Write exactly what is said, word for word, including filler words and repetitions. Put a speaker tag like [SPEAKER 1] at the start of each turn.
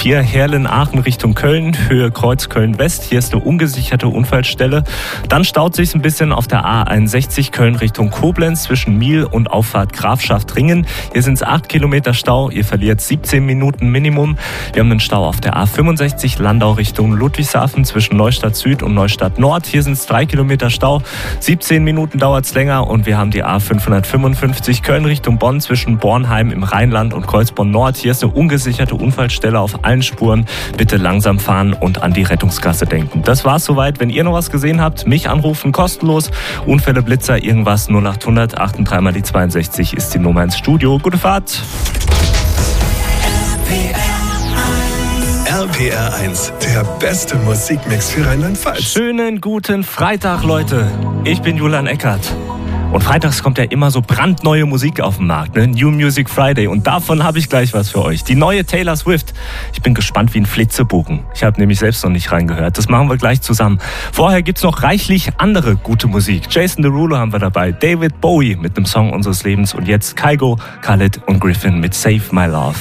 [SPEAKER 1] vier Herlen-Aachen Richtung Köln, Höhe Kreuz Köln-West. Hier ist eine ungesicherte Unfallstelle. Dann staut sich ein bisschen auf der A einundsechzig Köln Richtung Koblenz zwischen Miel und Auffahrt Grafschaft-Ringen. Hier sind es acht Kilometer Stau. Ihr verliert siebzehn Minuten Minimum. Wir haben einen Stau auf der A fünfundsechzig Landau Richtung Ludwigshafen zwischen Neustadt Süd und Neustadt Nord. Hier sind es drei Kilometer Stau. siebzehn Minuten dauert es länger. Und wir haben die A fünfhundertfünfundfünfzig Köln Richtung Bonn zwischen Bornheim im Rheinland und Kreuzborn Nord. Hier ist eine ungesicherte Unfallstelle auf allen Spuren. Bitte langsam fahren und an die Rettungsgasse denken. Das war's soweit. Wenn ihr noch was gesehen habt, mich anrufen, kostenlos. Unfälle, Blitzer, irgendwas, null acht hundert achtunddreißig mal die zweiundsechzig ist die Nummer ins Studio. Gute Fahrt.
[SPEAKER 2] R P R eins, der beste Musikmix für Rheinland-Pfalz.
[SPEAKER 1] Schönen guten Freitag, Leute. Ich bin Julian Eckert. Und freitags kommt ja immer so brandneue Musik auf den Markt, ne? New Music Friday. Und davon habe ich gleich was für euch. Die neue Taylor Swift. Ich bin gespannt wie ein Flitzebogen. Ich habe nämlich selbst noch nicht reingehört. Das machen wir gleich zusammen. Vorher gibt's noch reichlich andere gute Musik. Jason Derulo haben wir dabei. David Bowie mit einem Song unseres Lebens. Und jetzt Kygo, Khalid und Griffin mit Save My Love.